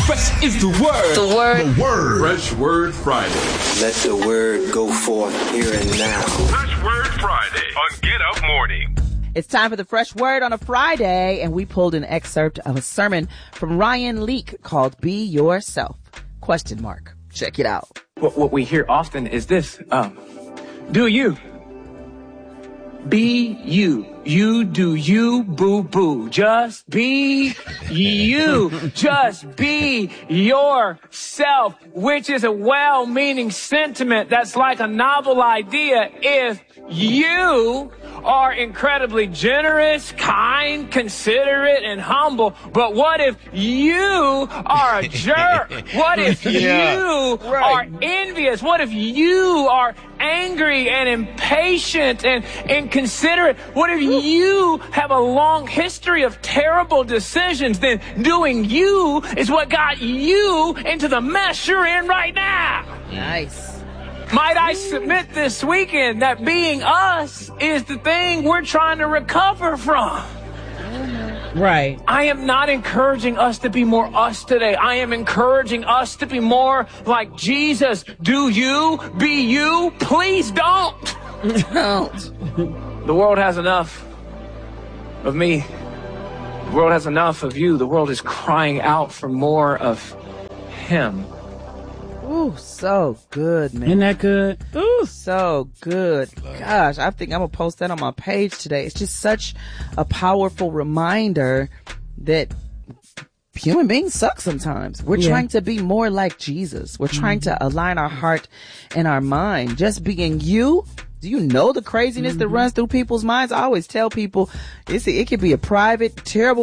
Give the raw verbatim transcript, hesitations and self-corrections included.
Fresh is the word. The word. The word. Fresh Word Friday. Let the word go forth here and now. Fresh Word Friday on Get Up Morning. It's time for the Fresh Word on a Friday, and we pulled an excerpt of a sermon from Ryan Leake called Be Yourself. Question mark. Check it out. What, what we hear often is this, um, do you. Be you. You do you, boo boo. Just be you. Just be yourself, which is a well-meaning sentiment that's like a novel idea if you are incredibly generous, kind, considerate, and humble. But what if you are a jerk? What if Yeah, you right. are envious? What if you are angry and impatient and inconsiderate? What if you have a long history of terrible decisions? Then doing you is what got you into the mess you're in right now. Nice. Might I submit this weekend that being us is the thing we're trying to recover from? Right. I am not encouraging us to be more us today. I am encouraging us to be more like Jesus. Do you? Be you? Please don't. Don't. The world has enough of me. The world has enough of you. The world is crying out for more of Him. Ooh, so good, man. Isn't that good? Ooh, so good. Gosh, I think I'm going to post that on my page today. It's just such a powerful reminder that human beings suck sometimes. We're Yeah. trying to be more like Jesus. We're trying to align our heart and our mind. Just being you. Do you know the craziness that runs through people's minds? I always tell people it's, it could be a private, terrible